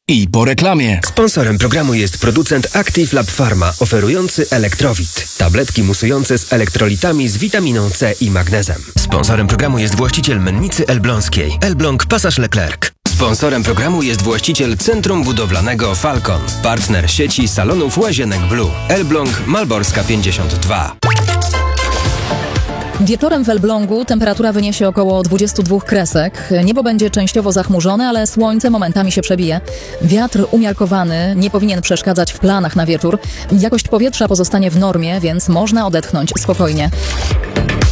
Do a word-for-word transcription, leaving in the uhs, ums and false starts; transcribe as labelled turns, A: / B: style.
A: I po reklamie.
B: Sponsorem programu jest producent Active Lab Pharma, oferujący Elektrowit. Tabletki musujące z elektrolitami z witaminą C i magnezem. Sponsorem programu jest właściciel mennicy Elbląskiej. Elbląg Pasaż Leclerc. Sponsorem programu jest właściciel Centrum Budowlanego Falcon. Partner sieci salonów Łazienek Blue. Elbląg Malborska pięćdziesiąt dwa.
C: Wieczorem w Elblągu temperatura wyniesie około dwadzieścia dwa kresek. Niebo będzie częściowo zachmurzone, ale słońce momentami się przebije. Wiatr umiarkowany nie powinien przeszkadzać w planach na wieczór. Jakość powietrza pozostanie w normie, więc można odetchnąć spokojnie.